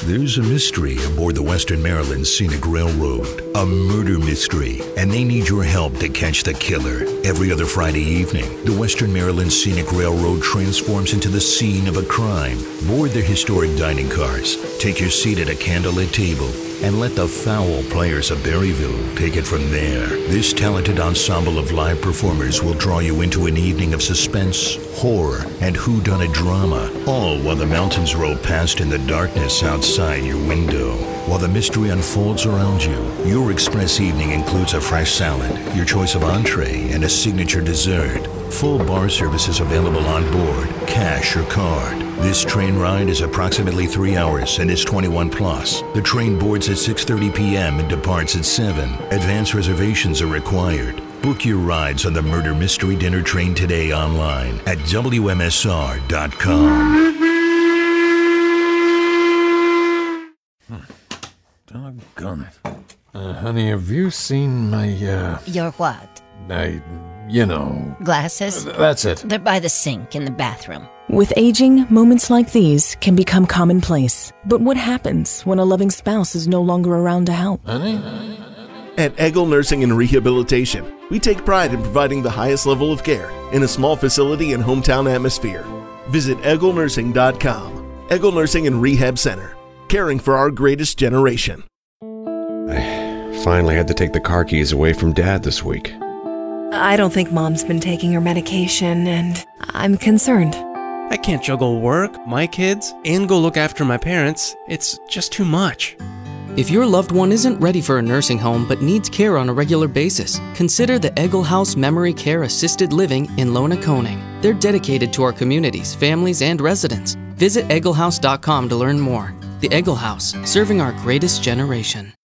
There's a mystery aboard the Western Maryland Scenic Railroad, a murder mystery, and they need your help to catch the killer. Every other Friday evening, the Western Maryland Scenic Railroad transforms into the scene of a crime. Board their historic dining cars, take your seat at a candlelit table, and let the foul players of Berryville take it from there. This talented ensemble of live performers will draw you into an evening of suspense, horror, and whodunit drama, all while the mountains roll past in the darkness outside your window. While the mystery unfolds around you, your express evening includes a fresh salad, your choice of entree, and a signature dessert. Full bar service is available on board, cash or card. This train ride is approximately 3 hours and is 21 plus. The train boards at 6:30 p.m. and departs at 7. Advance reservations are required. Book your rides on the Murder Mystery Dinner Train today online at WMSR.com. Doggone it. Honey, have you seen my, Your what? Glasses? That's it. They're by the sink in the bathroom. With aging, moments like these can become commonplace. But what happens when a loving spouse is no longer around to help? Honey? At Eggle Nursing and Rehabilitation, we take pride in providing the highest level of care in a small facility and hometown atmosphere. Visit EggleNursing.com. Eggle Nursing and Rehab Center, caring for our greatest generation. I finally had to take the car keys away from Dad this week. I don't think Mom's been taking her medication, and I'm concerned. I can't juggle work, my kids, and go look after my parents. It's just too much. If your loved one isn't ready for a nursing home but needs care on a regular basis, consider the Eggle House Memory Care Assisted Living in Lonaconing. They're dedicated to our communities, families, and residents. Visit egglehouse.com to learn more. The Eggle House, serving our greatest generation.